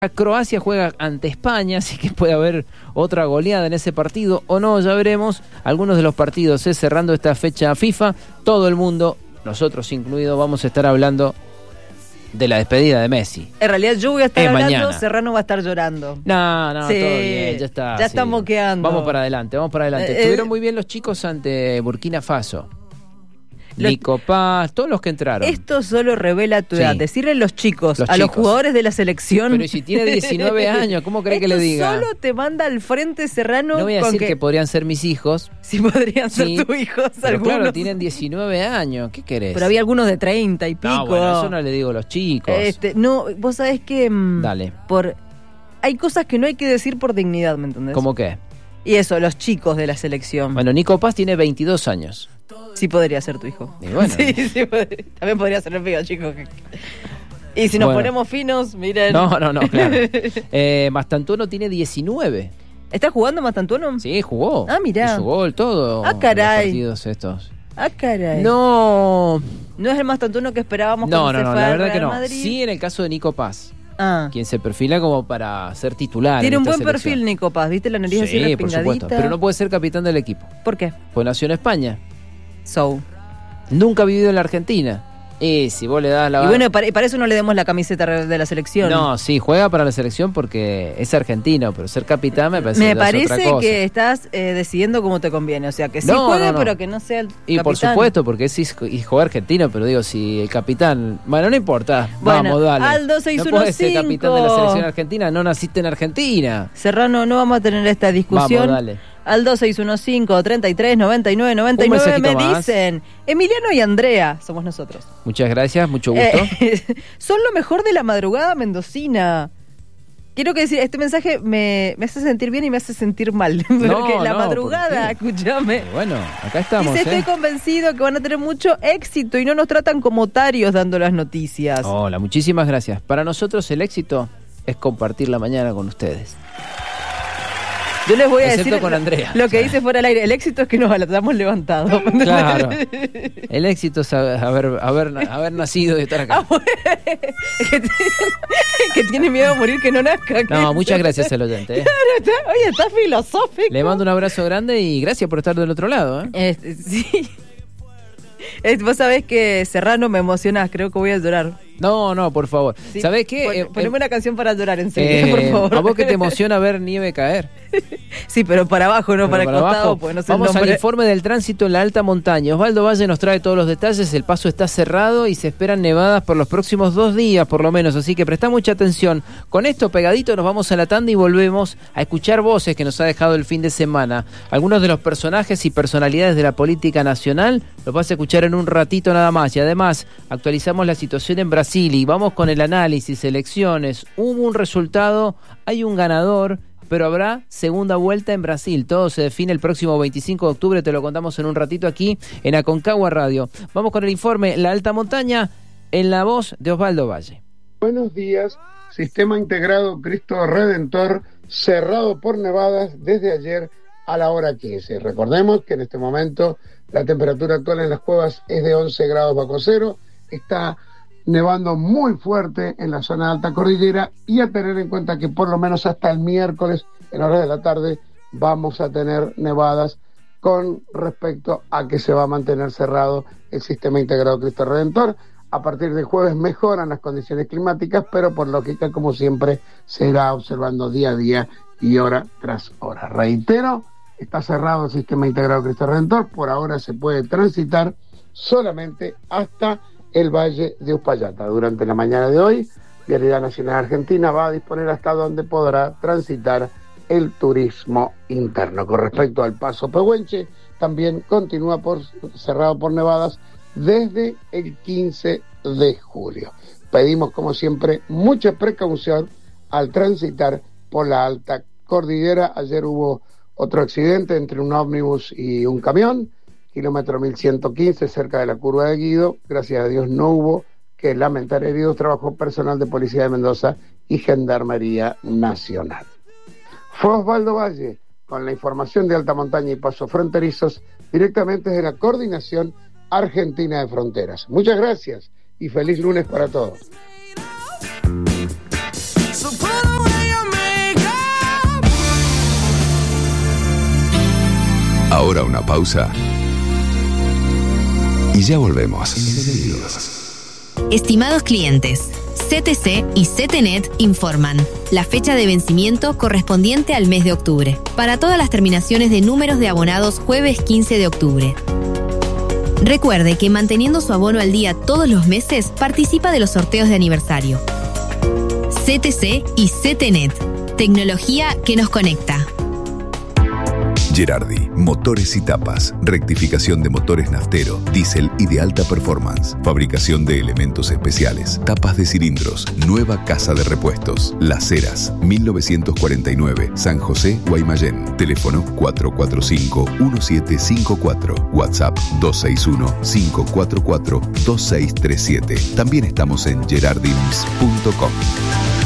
Croacia juega ante España, así que puede haber otra goleada en ese partido o no, ya veremos. Algunos de los partidos, cerrando esta fecha FIFA, todo el mundo, nosotros incluidos, vamos a estar hablando de la despedida de Messi. En realidad yo voy a estar hablando, mañana. Serrano va a estar llorando. No, Sí, todo bien, ya está. Ya está moqueando. Vamos para adelante. Estuvieron muy bien los chicos ante Burkina Faso. Nico Paz, todos los que entraron. Esto solo revela tu edad. Sí. Decirle los chicos, Los a los chicos. Jugadores de la selección. Pero si tiene 19 años, ¿cómo cree que le diga? Solo te manda al frente Serrano. No voy a decir que podrían ser mis hijos. Sí, podrían ser tus hijos. Pero algunos. claro, tienen 19 años. ¿Qué querés? Pero había algunos de 30 y pico. No, bueno, eso no le digo a los chicos. No, vos sabés que... Dale. Hay cosas que no hay que decir por dignidad, ¿me entendés? ¿Cómo qué? Y eso, los chicos de la selección. Bueno, Nico Paz tiene 22 años. Sí podría ser tu hijo. Y bueno. Sí, también podría ser el mío, chicos. Y si nos ponemos finos, miren. No, claro. Mastantuono tiene 19. ¿Está jugando Mastantuono? Sí, jugó. Ah, mirá. Hizo gol, todo. Ah, caray. Los partidos estos. Ah, caray. No. ¿No es el Mastantuono que esperábamos No, cuando se fue la al verdad Real que no. Madrid? Sí, en el caso de Nico Paz. Ah. Quien se perfila como para ser titular. Tiene en un esta buen selección. perfil, Nico Paz. ¿Viste la nariz así Sí, por respingadita? supuesto. Pero no puede ser capitán del equipo. ¿Por qué? Pues nació en España. Nunca ha vivido en la Argentina. Y si vos le das la... Y bueno, para eso no le demos la camiseta de la selección. No, sí, juega para la selección porque es argentino, pero ser capitán me parece otra cosa. Que estás decidiendo cómo te conviene. O sea, que sí juegue, pero que no sea el y capitán. por supuesto, porque es hijo argentino, pero digo, si el capitán... Bueno, no importa, bueno, vamos, dale. Aldo 615. No puedes ser capitán de la selección argentina, no naciste en Argentina. Serrano, no vamos a tener esta discusión. Vamos, dale. Al 2615-33-99-99 me dicen Emiliano y Andrea, somos nosotros. Muchas gracias, mucho gusto. Son lo mejor de la madrugada mendocina. Quiero que decir, este mensaje me hace sentir bien y me hace sentir mal. Porque la madrugada, escúchame. Bueno, acá estamos. Dice, estoy convencido que van a tener mucho éxito y no nos tratan como tarios dando las noticias. Hola, muchísimas gracias. Para nosotros el éxito es compartir la mañana con ustedes. Yo les voy a Excepto decir con Andrea. Lo que dice fuera del aire. El éxito es que nos hayamos levantado. Claro. El éxito es haber nacido y estar acá. Que tiene miedo a morir, que no nazca. No, muchas gracias al oyente. Claro, oye, está filosófico. Le mando un abrazo grande y gracias por estar del otro lado. Sí. Vos sabés que Serrano me emocionás, creo que voy a llorar. No, por favor. Sí, ¿Sabés qué? Poneme una canción para llorar, en serio, por favor. ¿A vos que te emociona ver nieve caer? Sí, pero para abajo, no para el costado. Pues no sé. Vamos al informe del tránsito en la alta montaña. Osvaldo Valle nos trae todos los detalles. El paso está cerrado y se esperan nevadas por los próximos 2 días, por lo menos. Así que presta mucha atención. Con esto pegadito nos vamos a la tanda y volvemos a escuchar voces que nos ha dejado el fin de semana. Algunos de los personajes y personalidades de la política nacional los vas a escuchar en un ratito nada más. Y además actualizamos la situación en Brasil y vamos con el análisis, elecciones. Hubo un resultado, hay un ganador, pero habrá segunda vuelta en Brasil. Todo se define el próximo 25 de octubre, te lo contamos en un ratito aquí en Aconcagua Radio. Vamos con el informe La Alta Montaña en la voz de Osvaldo Valle. Buenos días. Sistema integrado Cristo Redentor cerrado por nevadas desde ayer a la hora 15. Recordemos que en este momento la temperatura actual en las cuevas es de 11 grados bajo cero. Está nevando muy fuerte en la zona de alta cordillera y a tener en cuenta que por lo menos hasta el miércoles en horas de la tarde vamos a tener nevadas con respecto a que se va a mantener cerrado el sistema integrado Cristo Redentor. A partir del jueves mejoran las condiciones climáticas, pero por lógica, como siempre, se irá observando día a día y hora tras hora. Reitero, está cerrado el sistema integrado Cristo Redentor, por ahora se puede transitar solamente hasta el Valle de Uspallata. Durante la mañana de hoy, Vialidad Nacional Argentina va a disponer hasta donde podrá transitar el turismo interno. Con respecto al Paso Pehuenche, también continúa cerrado por nevadas desde el 15 de julio. Pedimos, como siempre, mucha precaución al transitar por la alta cordillera. Ayer hubo otro accidente entre un ómnibus y un camión, kilómetro 1115, cerca de la curva de Guido. Gracias a Dios no hubo que lamentar heridos. Trabajó personal de Policía de Mendoza y Gendarmería Nacional. Fue Osvaldo Valle con la información de alta montaña y pasos fronterizos directamente desde la Coordinación Argentina de Fronteras. Muchas gracias y feliz lunes para todos. Ahora una pausa. Y ya volvemos. Estimados clientes, CTC y CTNet informan la fecha de vencimiento correspondiente al mes de octubre. Para todas las terminaciones de números de abonados jueves 15 de octubre. Recuerde que manteniendo su abono al día todos los meses, participa de los sorteos de aniversario. CTC y CTNet. Tecnología que nos conecta. Gerardi, motores y tapas, rectificación de motores naftero, diésel y de alta performance, fabricación de elementos especiales, tapas de cilindros, nueva casa de repuestos, Las Heras, 1949, San José, Guaymallén, teléfono 445-1754, WhatsApp 261-544-2637. También estamos en gerardins.com.